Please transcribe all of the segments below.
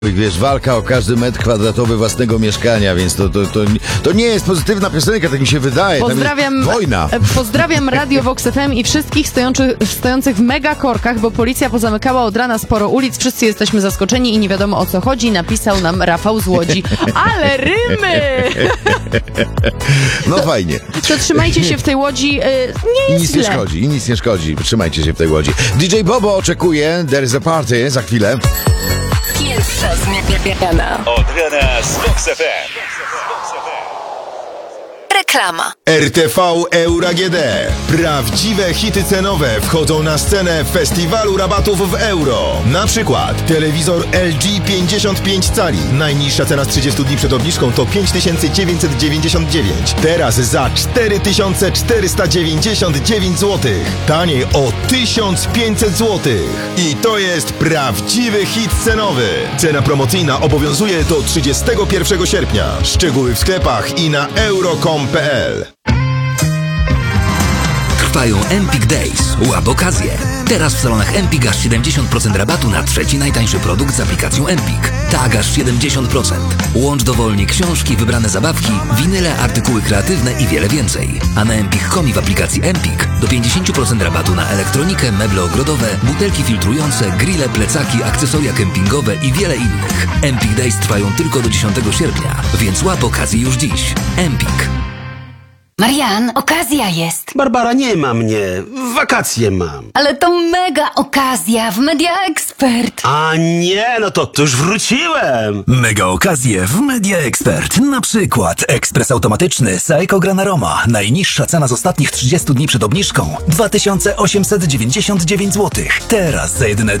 Wiesz, walka o każdy metr kwadratowy własnego mieszkania, więc to nie jest pozytywna piosenka, tak mi się wydaje. Pozdrawiam, wojna. Pozdrawiam Radio Vox FM i wszystkich stojących w megakorkach, bo policja pozamykała od rana sporo ulic. Wszyscy jesteśmy zaskoczeni i nie wiadomo o co chodzi. Napisał nam Rafał z Łodzi. Ale rymy! No fajnie. Przetrzymajcie się w tej Łodzi. Nie jest źle. Nic nie szkodzi. Trzymajcie się w tej Łodzi. DJ Bobo oczekuje There's a Party za chwilę. Pierwsza zmiana. Od rana z Vox FM. Reklama. RTV Euro AGD. Prawdziwe hity cenowe wchodzą na scenę festiwalu rabatów w euro. Na przykład telewizor LG 55 cali. Najniższa cena z 30 dni przed obniżką to 5999. Teraz za 4499 zł. Taniej o 1500 zł. I to jest prawdziwy hit cenowy. Cena promocyjna obowiązuje do 31 sierpnia. Szczegóły w sklepach i na euro.com.pl. Trwają Empik Days. Łap okazję. Teraz w salonach Empik aż 70% rabatu na trzeci najtańszy produkt z aplikacją Empik. Tak, aż 70%. Łącz dowolnie książki, wybrane zabawki, winyle, artykuły kreatywne i wiele więcej. A na Empik.com i w aplikacji Empik do 50% rabatu na elektronikę, meble ogrodowe, butelki filtrujące, grille, plecaki, akcesoria kempingowe i wiele innych. Empik Days trwają tylko do 10 sierpnia, więc łap okazję już dziś. Empik. Marian, okazja jest. Barbara, nie ma mnie. Wakacje mam. Ale to mega okazja w Media Expert. A nie, no to już wróciłem. Mega okazje w Media Expert. Na przykład ekspres automatyczny Seiko Gran Aroma. Najniższa cena z ostatnich 30 dni przed obniżką 2899 zł. Teraz za jedyne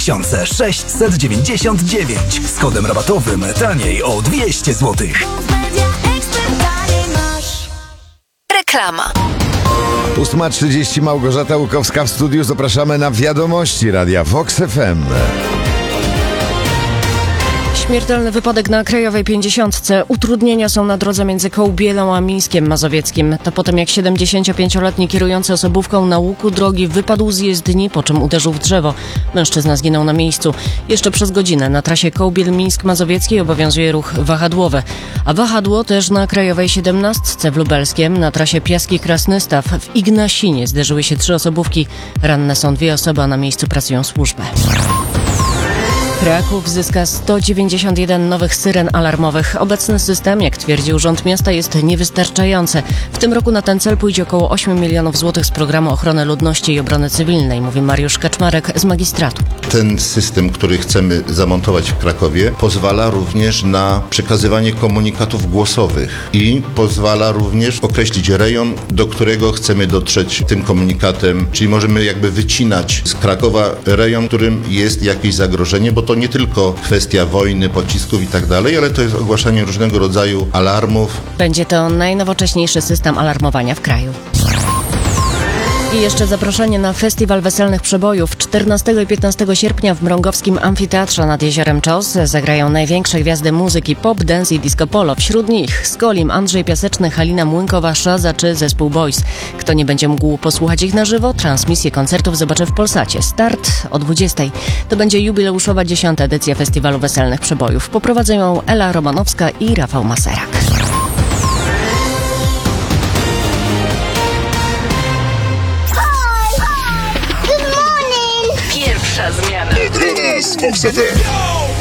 2699. Z kodem rabatowym taniej o 200 zł. Reklama. 8:30 Małgorzata Łukowska w studiu. Zapraszamy na wiadomości Radia Vox FM. Śmiertelny wypadek na Krajowej 50. Utrudnienia są na drodze między Kołbielą a Mińskiem Mazowieckim. To po tym, jak 75-letni kierujący osobówką na łuku drogi wypadł z jezdni, po czym uderzył w drzewo. Mężczyzna zginął na miejscu. Jeszcze przez godzinę na trasie Kołbiel-Mińsk Mazowiecki obowiązuje ruch wahadłowy. A wahadło też na Krajowej 17 w Lubelskiem. Na trasie Piaski-Krasnystaw w Ignasinie zderzyły się 3 osobówki. Ranne są 2 osoby, a na miejscu pracują służby. Kraków zyska 191 nowych syren alarmowych. Obecny system, jak twierdzi Urząd Miasta, jest niewystarczający. W tym roku na ten cel pójdzie około 8 milionów złotych z programu ochrony ludności i obrony cywilnej, mówi Mariusz Kaczmarek z magistratu. Ten system, który chcemy zamontować w Krakowie, pozwala również na przekazywanie komunikatów głosowych i pozwala również określić rejon, do którego chcemy dotrzeć tym komunikatem, czyli możemy jakby wycinać z Krakowa rejon, w którym jest jakieś zagrożenie, bo to nie tylko kwestia wojny, pocisków i tak dalej, ale to jest ogłaszanie różnego rodzaju alarmów. Będzie to najnowocześniejszy system alarmowania w kraju. I jeszcze zaproszenie na Festiwal Weselnych Przebojów. 14 i 15 sierpnia w Mrągowskim Amfiteatrze nad Jeziorem Czos zagrają największe gwiazdy muzyki pop, dance i disco polo. Wśród nich Skolim, Andrzej Piaseczny, Halina Młynkowa, Szaza czy zespół Boys. Kto nie będzie mógł posłuchać ich na żywo, transmisję koncertów zobaczy w Polsacie. Start o 20. To będzie jubileuszowa 10. edycja Festiwalu Weselnych Przebojów. Poprowadzą ją Ela Romanowska i Rafał Maserak. Pierwsza zmiana. Od rana z Vox FM.